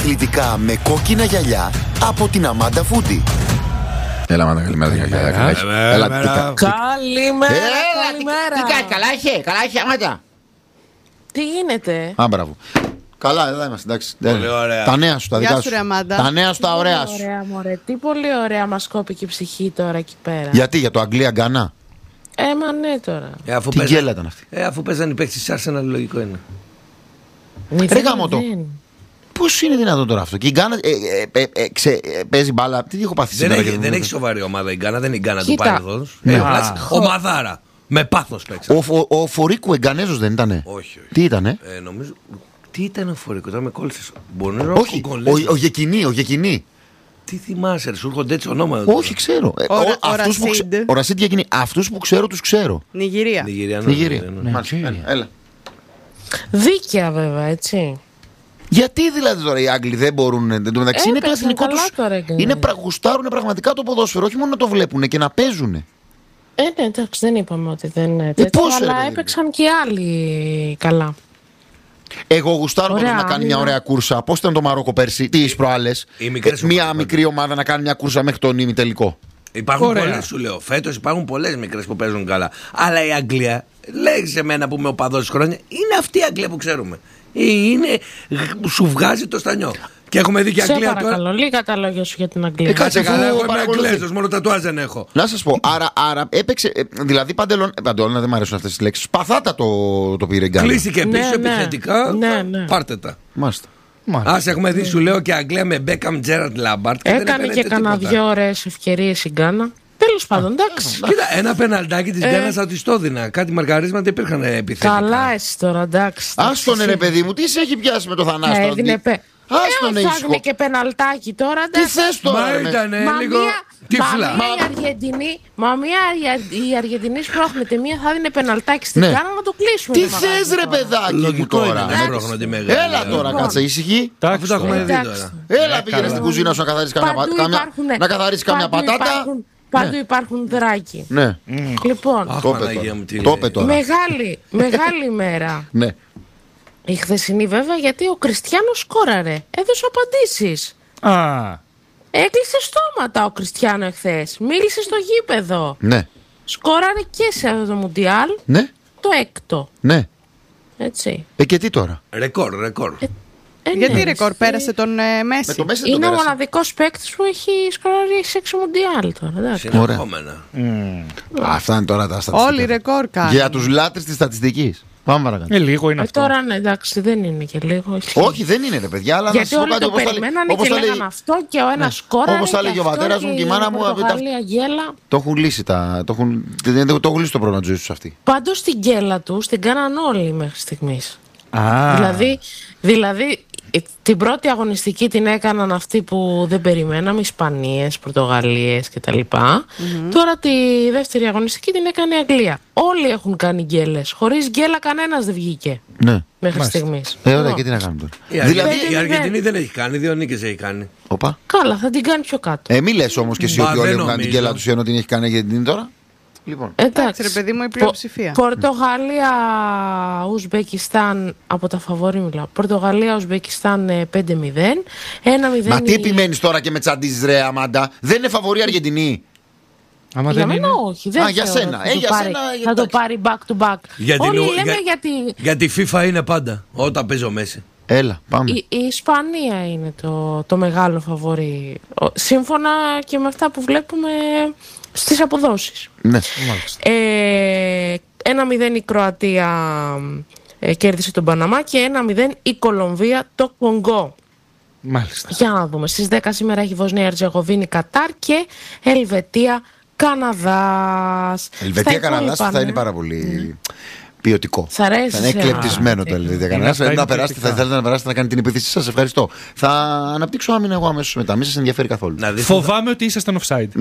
αθλητικά με κόκκινα γυαλιά από την Αμάντα Φούντι. Έλα, Αμάντα, καλημέρα. Καλημέρα. Τι κάνει, καλά είσαι, Αμάντα. Τι γίνεται? Μπράβο. Καλά, εδώ είμαστε, εντάξει. Πολύ ωραία. Τα νέα σου, τα δικά σου. Τα νέα σου, τα ωραία σου. Ωραία, μωρέ. Τι πολύ ωραία μας κόπηκε η ψυχή τώρα εκεί πέρα. Γιατί, για το Αγγλία-Γκάνα? Μα ναι τώρα. Τι γκέλα ήταν αυτή? Αφού παίζανε οι παίκτες της Arsenal, λογικό είναι. Ρε γαμώτο. Πώς είναι δυνατόν τώρα αυτό? Και η Γκάνα παίζει μπάλα. Τι έχω πάθει σήμερα? Δεν έχει σοβαρή ομάδα η Γκάνα, δεν είναι η Γκάνα του παρελθόντος. Ομαδάρα. Με πάθος παίξα. Ο Φορίκου Εγκανέζος δεν ήτανε? Όχι. Τι ήτανε? Νομίζω. Τι ήταν ο Φορίκου, τώρα με κόλλησες. Όχι, ο Γεκινή. Τι θυμάσαι, σου έρχονται έτσι ονόματα? Όχι, ξέρω. Ο Ρασίντ Γεκινή. Αυτούς που ξέρω, τους ξέρω. Νιγηρία. Έλα. Δίκαια βέβαια, έτσι. Γιατί δηλαδή τώρα οι Άγγλοι δεν μπορούν? Εν τω μεταξύ είναι το εθνικό τους. Γουστάρουν πραγματικά το ποδόσφαιρο, όχι μόνο να το βλέπουν και να παίζουν. Ναι, εντάξει, δεν είπαμε ότι δεν είναι τέτοιο, αλλά έπαιξαν και άλλοι καλά. Εγώ γουστάρω τότε να κάνει μια ωραία κούρσα. Πώς ήταν το Μαρόκο πέρσι, τις προάλλες? Μια μικρή ομάδα να κάνει μια κούρσα μέχρι τον ημιτελικό. Υπάρχουν πολλές, σου λέω. Φέτος υπάρχουν πολλές μικρές που παίζουν καλά. Αλλά η Αγγλία, λέγει σε μένα που είμαι οπαδός χρόνια, είναι αυτή η Αγγλία που ξέρουμε. Σου βγάζει το στανιό. Και έχουμε δει και Αγγλία τώρα. Παρακαλώ, λίγα τα λόγια σου για την Αγγλία. Κάτσε καλά, εγώ είμαι Αγγλέζος, μόνο τατουάζ δεν έχω. Να σας πω, άρα έπαιξε. Δηλαδή παντελώνα, δεν μου αρέσουν αυτές τις λέξεις. Παθάτα το πήρε η Γκάνα. Κλείστηκε πίσω επιθετικά. Πάρτε τα. Μάλιστα. Ας έχουμε δει, σου λέω, και Αγγλία με Μπέκαμ, Τζέραντ, Λάμπαρτ. Έκανε και κανένα δυο ωραίες ευκαιρίες η Γκάνα. Τέλος πάντων, εντάξει. Κοίτα, ένα πεναλτάκι της Γκάνας θα τη το έδινα. Κάτι μαρκαρίσματα υπήρχαν επιθετικά. Καλά, εσύ τώρα, εντάξει. Άστον ρε παιδί μου, τι σε έχει πιάσει με το θανάστο? Έδινε θα και πεναλτάκι τώρα. Τι θες τώρα? Μα ήταν λίγο τυφλά. Η Αργεντινή σπρώχνεται, μία θα δίνει πεναλτάκι στην Γκάνα να το κλείσουμε. Τι θες ρε παιδάκι μου τώρα? Έλα τώρα, κάτσε ήσυχη. Αφού το έχουμε δει τώρα. Έλα, πήγαινε στην κουζίνα σου να καθαρίσεις κάμια πατάτα. Παντού υπάρχουν δράκοι. Ναι. Λοιπόν, το πε τώρα. Μεγάλη ημέρα. Ναι. Η χθεσινή βέβαια, γιατί ο Κριστιάνος σκόραρε. Έδωσε απαντήσεις. Έκλεισε στόματα ο Κριστιάνο εχθές. Μίλησε στο γήπεδο. Ναι. Σκόραρε και σε αυτό το Μουντιάλ. Ναι. Το έκτο. Ναι. Έτσι. Και τι τώρα? Ρεκόρ. Γιατί ρεκόρ πέρασε τον Μέση? Είναι ο μοναδικός παίκτης που έχει σκοράρει σε 6 Μουντιάλ τώρα. Συνεχόμενα. Αυτά είναι τώρα τα στατιστικά. Όλοι ρεκόρ κάνουν. Για τους λάτρες της στατιστικής. Πάμε παρακάτω. Λίγο είναι αυτό. Τώρα ναι, εντάξει, δεν είναι και λίγο. Όχι, δεν είναι ρε παιδιά, αλλά γιατί όλοι το περιμένανε και λέγανε αυτό και ο ένας σκόραρε. Όπως θα λέγει ο πατέρας μου και η μάνα μου. Το έχουν λύσει το έχουν λύσει το πρόβλημα της ζωής τους αυτοί. Πάντως την γκέλα τους την κάναν όλοι μέχρι στιγμής. Δηλαδή την πρώτη αγωνιστική την έκαναν αυτοί που δεν περιμέναμε, Ισπανίες, Πορτογαλίες κτλ. Τώρα τη δεύτερη αγωνιστική την έκανε η Αγγλία. Όλοι έχουν κάνει γκέλες. Χωρίς γκέλα κανένας δεν βγήκε. Ναι. Μέχρι στιγμής. Ωραία, και τι να κάνουμε τώρα? Δηλαδή η Αργεντινή δεν έχει κάνει, 2 νίκες έχει κάνει. Οπα. Καλά, θα την κάνει πιο κάτω. Μη λες όμως και εσύ ότι όλοι έχουν κάνει την γκέλα τους ενώ την έχει κάνει η Αργεντινή τώρα. Λοιπόν. Εντάξει ρε παιδί μου, η πλειοψηφία. Πορτογαλία, Ουσμπεκιστάν, από τα φαβόρι μιλάω. Πορτογαλία, Ουσμπεκιστάν 5-0. 1-0. Μα τι επιμένεις τώρα και με τσαντίζεις ρε Αμάντα? Δεν είναι φαβορί Αργεντινή? Για μένα όχι. Για σένα. Θα το πάρει back to back. Όλοι λέμε γιατί FIFA είναι πάντα όταν παίζει ο Μέση. Έλα, πάμε. Η Ισπανία είναι το μεγάλο φαβορί. Σύμφωνα και με αυτά που βλέπουμε στις αποδόσεις. Ναι. 1-0 η Κροατία κέρδισε τον Παναμά και 1-0 η Κολομβία το Κονγκό. Μάλιστα. Για να δούμε. Στις 10 σήμερα έχει Βοσνία, Ερζεγοβίνη, Κατάρ και Ελβετία, Καναδάς. Ελβετία, Καναδάς θα είναι πάρα πολύ ποιοτικό. Θα είναι εκλεπτισμένο το Ελβετία, Καναδάς. Θα θέλετε να περάσετε να κάνετε την επίθεση σας. Ευχαριστώ. Θα αναπτύξω άμυνα εγώ αμέσως μετά. Μην σας ενδιαφέρει καθόλου. Φοβάμαι ότι ήσασταν offside.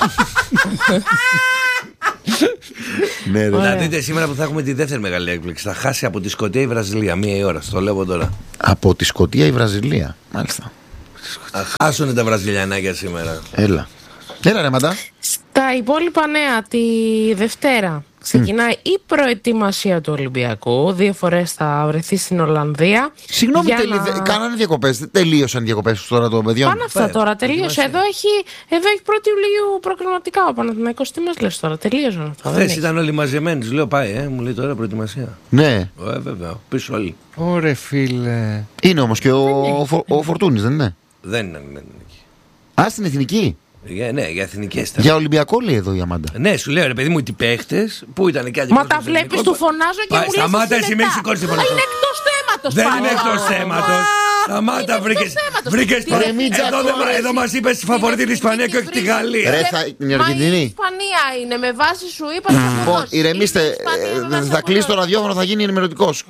Ναι, να δείτε σήμερα που θα έχουμε τη δεύτερη μεγάλη έκπληξη. Θα χάσει από τη Σκωτία η Βραζιλία. 1 η ώρα. Το λέω από τώρα. Από τη Σκωτία η Βραζιλία. Μάλιστα. Θα χάσουν τα βραζιλιανάκια σήμερα. Έλα ρε Μαντά. Στα υπόλοιπα νέα τη Δευτέρα ξεκινάει η προετοιμασία του Ολυμπιακού. 2 φορές θα βρεθεί στην Ολλανδία. Συγγνώμη, κάνανε διακοπές. Τελείωσαν διακοπές τώρα των παιδιών. Πάνε αυτά τώρα, τελείωσε. Εδώ έχει 1η Ιουλίου προκριματικά ο Παναθηναϊκός. Τι μας λες τώρα, τελείωσαν αυτά. Χθες ήταν όλοι μαζεμένοι, του λέω πάει, μου λέει τώρα προετοιμασία. Ναι. Βέβαια, πίσω όλοι. Ωρε φίλε. Είναι όμως και ο Φορτούνης, δεν είναι? Δεν είναι. Α, στην εθνική. Ναι, για εθνικές. Για Ολυμπιακό λέει εδώ η Αμάντα. Ναι, σου λέω ρε παιδί μου, οι παίχτες που ήταν και Μα τα βλέπεις, του φωνάζω και μου λες. Σταμάτα, εσύ με έχεις σηκώσει τη φωνή. Είναι εκτός θέματος. Δεν είναι εκτός θέματος. Σταμάτα, βρήκες τώρα. Εδώ μας είπες φαβορεί την Ισπανία και όχι τη Γαλλία. Ρε, την Αργεντινή. Η Ισπανία είναι, με βάση σου είπα. Λοιπόν, ηρεμήστε. Θα κλείσει το ραδιόφωνο, θα γίνει ενημερωτικός.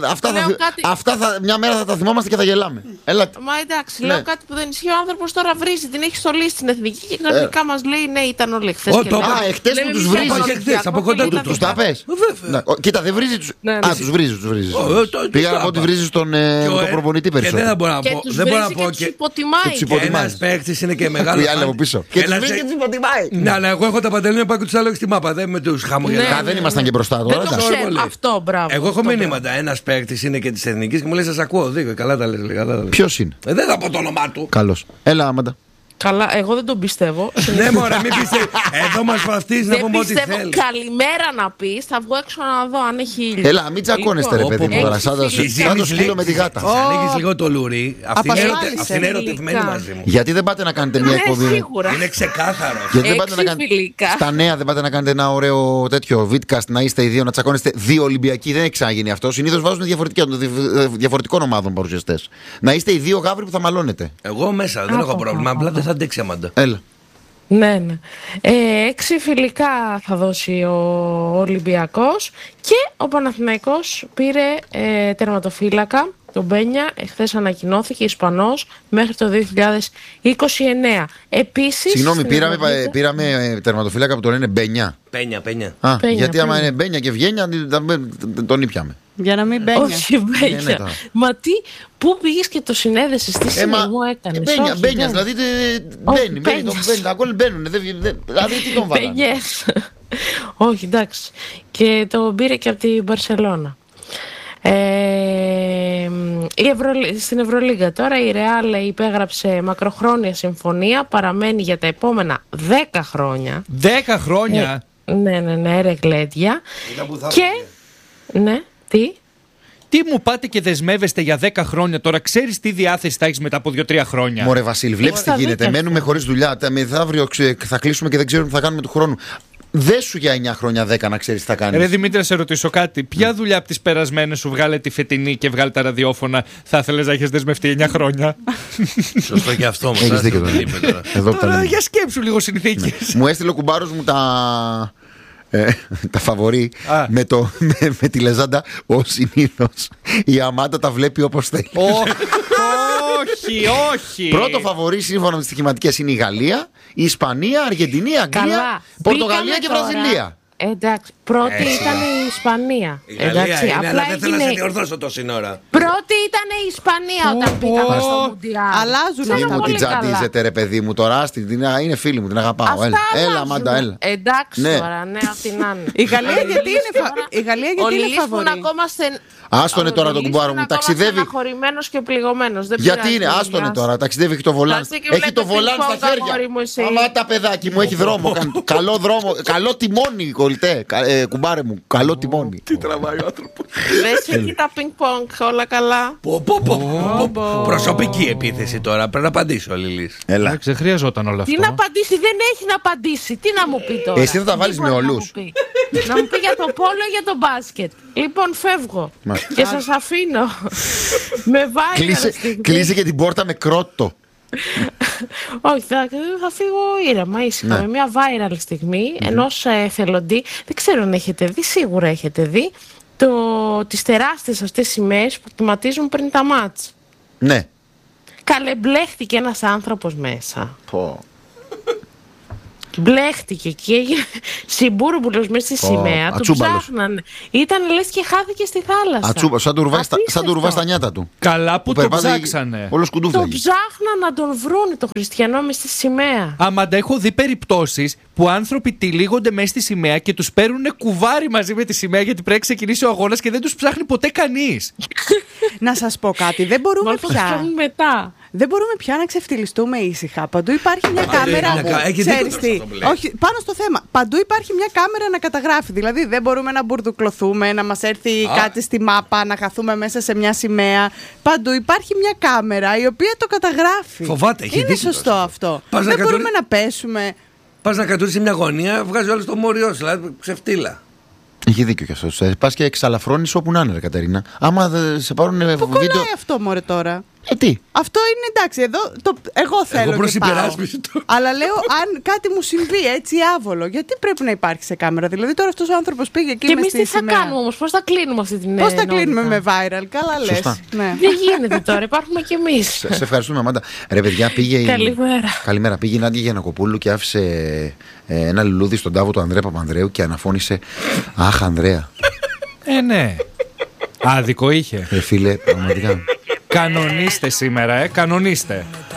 Αυτά μια μέρα θα τα θυμόμαστε και θα γελάμε. Μα εντάξει, λέω κάτι που δεν ισχύει. Ο άνθρωπος τώρα βρίζει, την έχει στολίσει στην εθνική και ξαφνικά μας λέει ναι, ήταν όλοι χθες. Εχθές που τους βρίζει. Από κοντά τους τα πες. Κοίτα, δεν βρίζει τους. Α, τους βρίζει. Πήγα να πω ότι βρίζει τον προπονητή περισσότερο. Δεν μπορώ να πω. Δεν μπορώ να πω και υποτιμάει. Ένας παίκτης είναι και μεγάλο. Οι άλλοι από πίσω. Και τους βρίζει και τους υποτιμάει. Ναι, αλλά εγώ έχω τα παντελόνια που τους άλλους στη μάπα. Δεν με τους χαμογελάω. Δεν ήμασταν και μπροστά τώρα. Αυτό, μπράβο. Εγώ έχω μηνύματα. Ένας παίκτης είναι και της εθνικής και μου λέει σας ακούω. Καλά τα λες. Ποιος είναι? Δεν θα πω το όνομά του. Καλώς. Έλα, Αμάντα. Καλά, εγώ δεν τον πιστεύω. Ναι, μωρέ, μην πιστεύει. Εδώ μας βαφτείς να πούμε ό,τι θέλει. Καλημέρα να πεις, θα βγω έξω να δω αν έχει ήλιο. Έλα, μην τσακώνεστε, ρε παιδί μου τώρα. Σαν το σκύλο με τη γάτα. Ανοίγεις λίγο το λουρί. Αυτή είναι ερωτευμένη μαζί μου. Γιατί δεν πάτε να κάνετε μια εκπομπή? Είναι ξεκάθαρο. Γιατί δεν πάτε να κάνετε. Στα νέα δεν πάτε να κάνετε ένα ωραίο τέτοιο vidcast, να είστε οι δύο, να τσακώνεστε δύο Ολυμπιακοί? Δεν έχει ξαναγίνει αυτό. Συνήθως βάζουν διαφορετικών ομάδων παρουσιαστές. Να είστε οι δύο γάβροι που θα μαλώνετε. Εγώ μέσα δεν έχω πρόβλημα. Απλά δεν θα αντέξει, Αμάντα. Έλα. Ναι. 6 φιλικά θα δώσει ο Ολυμπιακός και ο Παναθηναϊκός πήρε τερματοφύλακα, τον Μπένια. Εχθές ανακοινώθηκε Ισπανός μέχρι το 2029. Επίσης. Συγγνώμη, πήραμε τερματοφύλακα που τον λένε Μπένια. Πένια. Γιατί άμα είναι Μπένια και Βγένια, τον ήπιαμε. Για να μην Μπένια. Όχι, Μπένια. Μα τι, πού πήγες και το συνέδεσες, τι συνειδημό έκανες? Μπένια, δηλαδή μπαίνει. Τα γκολ μπαίνουν. Δηλαδή τι τον βάλανε? Μπένιες. Όχι, εντάξει. Και το πήρε και από την Μπαρσελόνα. Στην Ευρωλίγκα τώρα η Ρεάλ υπέγραψε μακροχρόνια συμφωνία, παραμένει για τα επόμενα 10 χρόνια. 10 χρόνια? Ναι, ρε γλέντια. Και ναι, τι μου πάτε και δεσμεύεστε για 10 χρόνια τώρα? Ξέρεις τι διάθεση θα έχεις μετά από 2-3 χρόνια? Μωρέ Βασίλη, βλέπεις τι γίνεται. Μένουμε χωρίς δουλειά. Μεθαύριο θα κλείσουμε και δεν ξέρουμε τι θα κάνουμε του χρόνου. Δε σου για 9 χρόνια 10 να ξέρεις τι θα κάνεις. Ρε Δημήτρη, να σε ρωτήσω κάτι. Ποια δουλειά από τις περασμένες σου, βγάλε τη φετινή και βγάλε τα ραδιόφωνα, θα ήθελες να έχεις δεσμευτεί 9 χρόνια? Σωστό και αυτό. Έχεις δίκιο τώρα. Για σκέψου λίγο συνθήκες. Μου έστειλε ο κουμπάρος μου τα φαβορί με τη λεζάντα. Ως συνήθως η Αμάντα τα βλέπει όπως θέλει. Όχι. Πρώτο φαβορί σύμφωνα με τις στοιχηματικές είναι η Γαλλία, η Ισπανία, Αργεντινή, Αγγλία, Πορτογαλία και Βραζιλία. Εντάξει, πρώτη ήταν η Ισπανία. Η Γαλλία είναι, αλλά δεν θέλω να σε διορθώσω τόση ώρα. Πρώτη ήταν η Ισπανία όταν πήγαμε στο Μουντιάλ. Αλλάζουν. Μη μου την τσαντίζετε ρε παιδί μου τώρα, είναι φίλη μου, την αγαπάω. Έλα Αμάντα, έλα. Εντάξει τώρα, ναι, αυτή να είναι. Η Γαλλία γιατί είναι φαβορί? Άστονε τώρα τον κουμπάρο μου, ταξιδεύει. Αναχωρημένος και πληγωμένος. Γιατί είναι, άστονε τώρα, ταξιδεύει, έχει το βολάν. Έχει το βολάν στα χέρια. Αμάτα παιδάκι μου, έχει δρόμο. Καλό δρόμο, καλό τιμόνι, κολλητέ. Κουμπάρε μου, καλό τιμόνι. Τι τραβάει ο άνθρωπος. Δεν έχει τα πινκ-πονκ, όλα καλά. Προσωπική επίθεση τώρα, πρέπει να απαντήσει ο Λιλής. Έλα. Δεν χρειαζόταν όλο αυτό. Τι να απαντήσει, δεν έχει να απαντήσει. Τι να μου πει τώρα? Εσύ θα τα βάλεις με όλους. Να μου πει για το πόλο ή για το μπάσκετ. Λοιπόν, φεύγω. Και σας αφήνω. Με viral. Κλείσε και την πόρτα με κρότο. Όχι, θα φύγω ήρεμα, ήσυχα. Με μια viral στιγμή ενός εθελοντή. Δεν ξέρω αν έχετε δει, σίγουρα έχετε δει τις τεράστιες αυτές σημαίες που κυματίζουν πριν τα μάτς. Ναι. Καλεμπλέχτηκε ένας άνθρωπος μέσα. Μπλέχτηκε και έγινε συμπούρμπουλος μέσα στη σημαία. Του ψάχνανε. Ήταν λες και χάθηκε στη θάλασσα. Ατσούμπα, σαν του ρουβά στα νιάτα του. Καλά που το ψάξανε. Όλος κουντούφλαγε. Το ψάχναν να τον βρούνε το χριστιανό μες στη σημαία. Αμάντα, έχω δει περιπτώσεις που άνθρωποι τυλίγονται μέσα στη σημαία και τους παίρνουν κουβάρι μαζί με τη σημαία γιατί πρέπει να ξεκινήσει ο αγώνας και δεν τους ψάχνει ποτέ κανείς. Να σας πω κάτι, δεν μπορούμε πια. Δεν μπορούμε πια να ξεφτυλιστούμε ήσυχα. Παντού υπάρχει μια κάμερα. Ξέρεις τι? Όχι, πάνω στο θέμα. Παντού υπάρχει μια κάμερα να καταγράφει. Δηλαδή δεν μπορούμε να μπουρδουκλωθούμε, να μας έρθει κάτι στη μάπα, να χαθούμε μέσα σε μια σημαία. Παντού υπάρχει μια κάμερα η οποία το καταγράφει. Φοβάται, είναι σωστό αυτό. Δεν μπορούμε να πέσουμε. Πας να κατουρίσει μια γωνία, βγάζει όλο το μόριό σου, δηλαδή ξεφτύλα. Έχει δίκιο κι αυτό. Πας και εξαλαφρώνεις όπου να είναι, Κατερίνα. Άμα σε πάρουν βίντεο. Πού κολλάει αυτό, μωρέ, τώρα? Τι? Αυτό είναι εντάξει. Εδώ εγώ θέλω εγώ και πάω. Αλλά λέω, αν κάτι μου συμβεί έτσι άβολο, γιατί πρέπει να υπάρχει σε κάμερα? Δηλαδή τώρα αυτός ο άνθρωπος πήγε εκεί. Και εμείς τι θα κάνουμε όμως, πώς θα κλείνουμε αυτή την Πώς θα κλείνουμε με viral? Καλά λες. Ναι. Δεν γίνεται τώρα, υπάρχουμε κι εμείς. Σε ευχαριστούμε, Αμάντα. Ρε παιδιά, πήγε. Καλημέρα. Πήγε η Νάντια Γιαννακοπούλου και άφησε ένα λουλούδι στον τάβο του Ανδρέα Παπανδρέου και αναφώνησε «Αχ, Ανδρέα». Ναι. Άδικο είχε. Φίλε, πραγματικά. Κανονίστε σήμερα, κανονίστε.